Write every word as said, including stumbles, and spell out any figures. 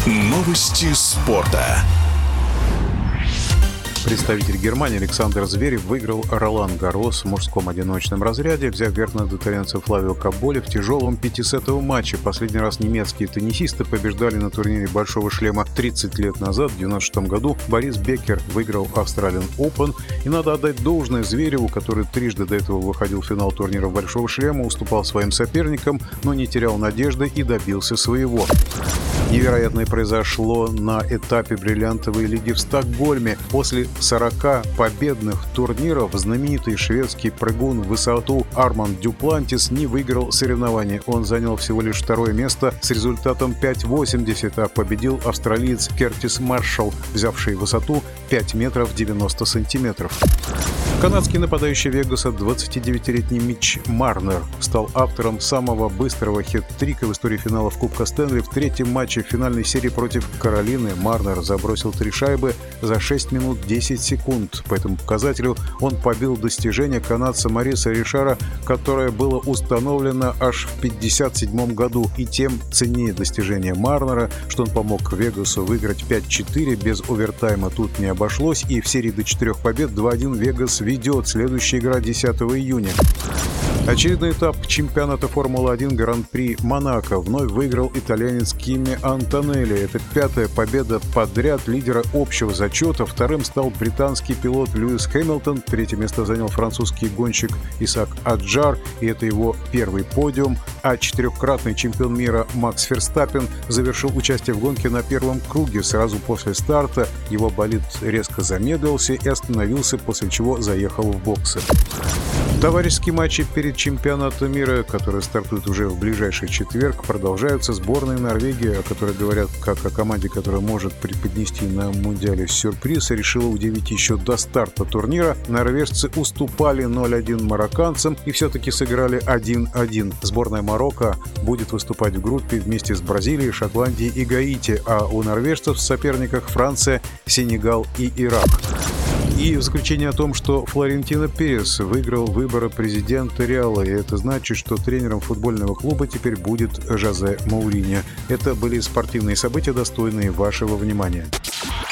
Новости спорта. Представитель Германии Александр Зверев выиграл Ролан-Гаррос в мужском одиночном разряде, взяв верх над итальянцем Флавио Каболи в тяжелом пятисетовом матче. Последний раз немецкие теннисисты побеждали на турнире «Большого шлема» тридцать лет назад, в девяносто шестом году. Борис Беккер выиграл Australian Open. И надо отдать должное Звереву, который трижды до этого выходил в финал турниров «Большого шлема», уступал своим соперникам, но не терял надежды и добился своего. Невероятное произошло на этапе бриллиантовой лиги в Стокгольме. После сорока победных турниров знаменитый шведский прыгун в высоту Арманд Дюплантис не выиграл соревнования. Он занял всего лишь второе место с результатом пять восемьдесят, а победил австралиец Кертис Маршалл, взявший высоту пять метров девяносто сантиметров. Канадский нападающий Вегаса, двадцатидевятилетний Митч Марнер, стал автором самого быстрого хет-трика в истории финалов Кубка Стэнли. В третьем матче в финальной серии против Каролины Марнер забросил три шайбы за шесть минут десять секунд. По этому показателю он побил достижение канадца Мориса Ришара, которое было установлено аж в пятьдесят седьмом году. И тем ценнее достижение Марнера, что он помог Вегасу выиграть пять четыре. Без овертайма тут не обошлось, и в серии до четырех побед два один Вегас ведет. Следующая игра десятого июня. Очередной этап чемпионата Формулы-один Гран-при Монако вновь выиграл итальянец Кими Антонелли. Это пятая победа подряд лидера общего зачета. Вторым стал британский пилот Льюис Хэмилтон. Третье место занял французский гонщик Исаак Аджар, и это его первый подиум. А четырехкратный чемпион мира Макс Ферстаппен завершил участие в гонке на первом круге. Сразу после старта его болид резко замедлился и остановился, после чего заехал в боксы. Товарищеские матчи перед чемпионатом мира, которые стартуют уже в ближайший четверг, продолжаются. Сборная Норвегии, о которой говорят как о команде, которая может преподнести на Мундиале сюрприз, решила удивить еще до старта турнира. Норвежцы уступали ноль один марокканцам и все-таки сыграли один один. Сборная Марокко будет выступать в группе вместе с Бразилией, Шотландией и Гаити, а у норвежцев в соперниках Франция, Сенегал и Ирак. И в заключение о том, что Флорентино Перес выиграл выборы президента Реала, и это значит, что тренером футбольного клуба теперь будет Жозе Моуриньо. Это были спортивные события, достойные вашего внимания.